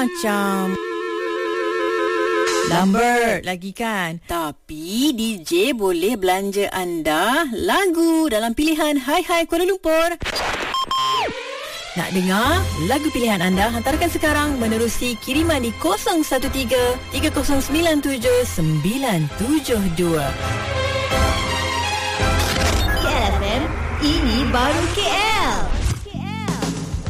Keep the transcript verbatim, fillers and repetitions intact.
macam Lambert lagi kan. Tapi D J boleh belanja anda lagu dalam pilihan Hai Hai Kuala Lumpur. Nak dengar lagu pilihan anda? Hantarkan sekarang menerusi kiriman di kosong satu tiga tiga kosong sembilan tujuh sembilan tujuh dua. K L F M, ini baru K L.